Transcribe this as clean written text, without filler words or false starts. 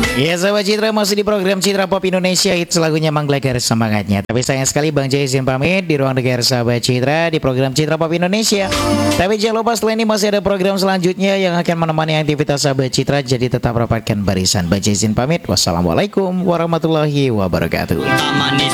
Ya sahabat Citra, masih di program Citra Pop Indonesia, hits lagunya menggelegar semangatnya. Tapi sayang sekali Bang Jay izin pamit di ruang dengar sahabat Citra di program Citra Pop Indonesia. Tapi jangan lupa setelah ini masih ada program selanjutnya yang akan menemani aktivitas sahabat Citra. Jadi tetap rapatkan barisan. Bang Jay izin pamit. Wassalamualaikum warahmatullahi wabarakatuh.